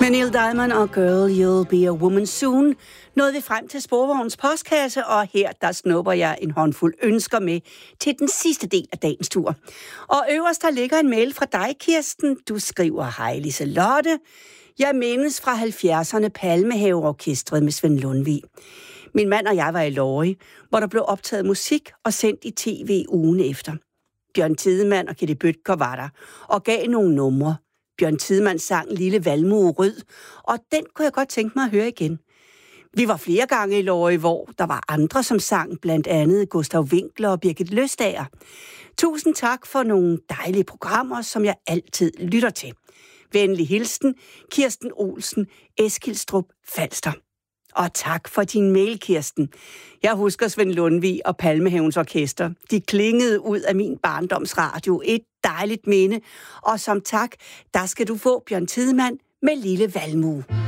Med Neil Diamond og Girl, You'll Be a Woman Soon nåede vi frem til Sporvognens postkasse, og her der snupper jeg en håndfuld ønsker med til den sidste del af dagens tur. Og øverst der ligger en mail fra dig, Kirsten. Du skriver: Hej Liselotte. Jeg mindes fra 70'erne Palmehaveorkestret med Svend Lundvig. Min mand og jeg var i Lorry, hvor der blev optaget musik og sendt i tv ugen efter. Bjørn Tidemand og Kitty Bødker var der og gav nogle numre. Bjørn Tidemand sang Lille Valmue Rød, og den kunne jeg godt tænke mig at høre igen. Vi var flere gange i Lorry, hvor der var andre, som sang, blandt andet Gustav Winkler og Birgit Løstager. Tusind tak for nogle dejlige programmer, som jeg altid lytter til. Venlig hilsen, Kirsten Olsen, Eskilstrup, Falster. Og tak for din mail, Kirsten. Jeg husker Svend Lundvig og Palmehavens Orkester. De klingede ud af min barndomsradio. Et dejligt minde. Og som tak, der skal du få Bjørn Tidemand med Lille Valmue.